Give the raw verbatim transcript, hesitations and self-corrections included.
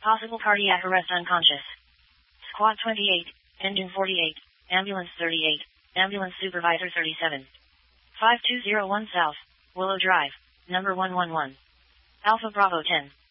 Possible cardiac arrest unconscious. Squad twenty-eight, engine forty-eight, ambulance thirty-eight, ambulance supervisor thirty-seven. five two zero one South, Willow Drive, number one one one. Alpha Bravo ten.